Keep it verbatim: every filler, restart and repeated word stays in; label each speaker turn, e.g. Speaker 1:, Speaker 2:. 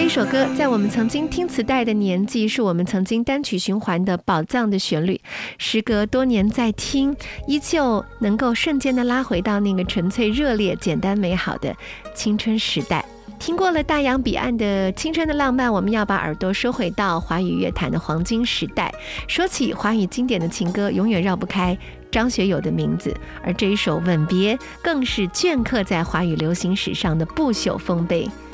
Speaker 1: 首歌在我们曾经听磁带的年纪，是我们曾经单曲循环的宝藏的旋律，时隔多年再听，依旧能够瞬间的拉回到那个纯粹热烈简单美好的青春时代。听过了大洋彼岸的青春的浪漫，我们要把耳朵收回到华语乐坛的黄金时代。说起华语经典的情歌，永远绕不开张学友的名字，而这一首《吻别》更是镌刻在华语流行史上的不朽丰碑。